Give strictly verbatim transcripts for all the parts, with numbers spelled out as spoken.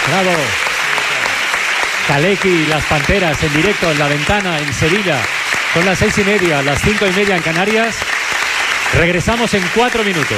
Bravo. Kaleki y las Panteras en directo en La Ventana, en Sevilla. Son las seis y media, las cinco y media en Canarias. Regresamos en cuatro minutos.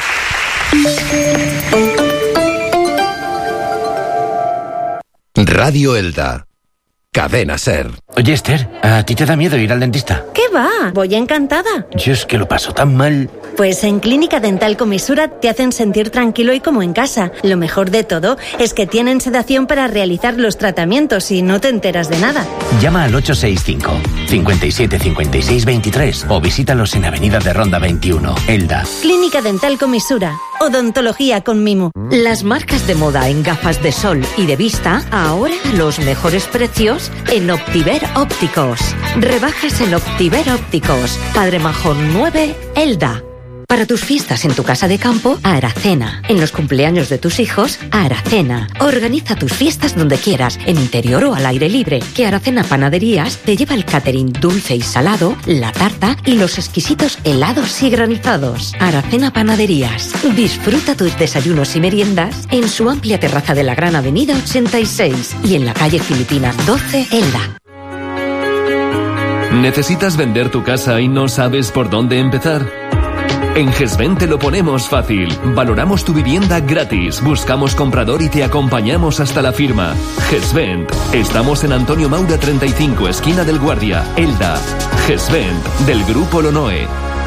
Radio Elda. Cadena Ser. Oye, Esther, ¿a ti te da miedo ir al dentista? ¿Qué va? Voy encantada. Yo es que lo paso tan mal. Pues en Clínica Dental Comisura te hacen sentir tranquilo y como en casa. Lo mejor de todo es que tienen sedación para realizar los tratamientos y no te enteras de nada. Llama al ocho seis cinco, cinco siete, cinco seis, dos tres o visítalos en Avenida de Ronda veintiuno, Elda. Clínica Dental Comisura. Odontología con mimo. Las marcas de moda en gafas de sol y de vista, ahora a los mejores precios en Optiver Ópticos. Rebajas en Optiver Ópticos. Padre Majón nueve, Elda. Para tus fiestas en tu casa de campo, a Aracena. En los cumpleaños de tus hijos, a Aracena. Organiza tus fiestas donde quieras, en interior o al aire libre, que Aracena Panaderías te lleva el catering dulce y salado, la tarta y los exquisitos helados y granizados. Aracena Panaderías. Disfruta tus desayunos y meriendas en su amplia terraza de la Gran Avenida ochenta y seis y en la calle Filipinas doce, Elda. ¿Necesitas vender tu casa y no sabes por dónde empezar? En GESVENT te lo ponemos fácil. Valoramos tu vivienda gratis. Buscamos comprador y te acompañamos hasta la firma. GESVENT. Estamos en Antonio Maura treinta y cinco, esquina del Guardia, Elda. GESVENT, del Grupo Lonoe.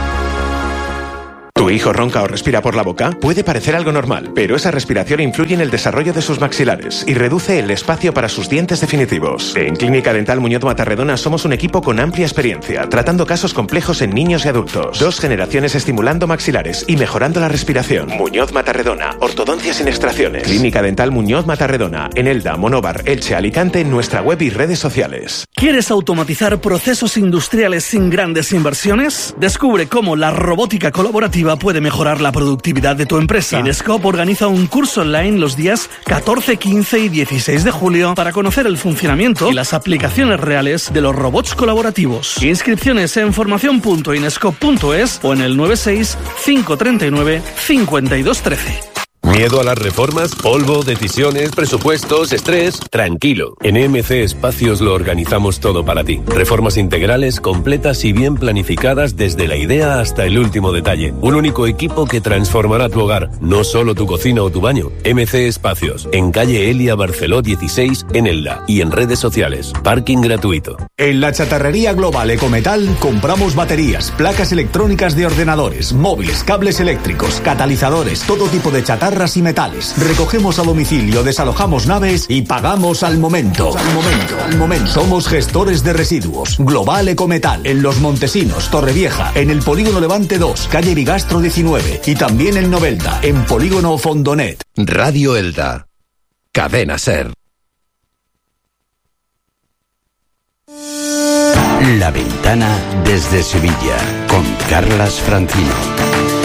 ¿Tu hijo ronca o respira por la boca? Puede parecer algo normal, pero esa respiración influye en el desarrollo de sus maxilares y reduce el espacio para sus dientes definitivos. En Clínica Dental Muñoz Matarredona somos un equipo con amplia experiencia, tratando casos complejos en niños y adultos. Dos generaciones estimulando maxilares y mejorando la respiración. Muñoz Matarredona, ortodoncia sin extracciones. Clínica Dental Muñoz Matarredona, en Elda, Monóvar, Elche, Alicante, en nuestra web y redes sociales. ¿Quieres automatizar procesos industriales sin grandes inversiones? Descubre cómo la robótica colaborativa puede mejorar la productividad de tu empresa. Inescope organiza un curso online los días catorce, quince y dieciséis de julio para conocer el funcionamiento y las aplicaciones reales de los robots colaborativos. Inscripciones en formación punto inescope punto es o en el nueve seis, cinco tres nueve, cinco dos uno tres. ¿Miedo a las reformas? ¿Polvo? ¿Decisiones? ¿Presupuestos? ¿Estrés? Tranquilo. En E M C Espacios lo organizamos todo para ti. Reformas integrales, completas y bien planificadas desde la idea hasta el último detalle. Un único equipo que transformará tu hogar, no solo tu cocina o tu baño. E M C Espacios, en calle Elia Barceló dieciséis, en Elda y en redes sociales. Parking gratuito. En la chatarrería global Ecometal compramos baterías, placas electrónicas de ordenadores, móviles, cables eléctricos, catalizadores, todo tipo de chatarra y metales. Recogemos a domicilio, desalojamos naves y pagamos al momento. Al momento, al momento. Somos gestores de residuos. Global Ecometal, en Los Montesinos, Torrevieja, en el Polígono Levante dos, calle Bigastro diecinueve y también en Novelda, en Polígono Fondonet. Radio Elda. Cadena Ser. La Ventana desde Sevilla, con Carlas Francino.